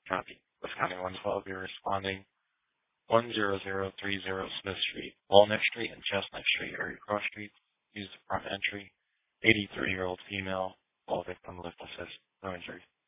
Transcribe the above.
Copy. West County 112, you're responding 10030 Smith Street, Walnut Street, and Chestnut Street are your cross streets. Use the front entry. 83-year-old female. All victim lift assist. No injury.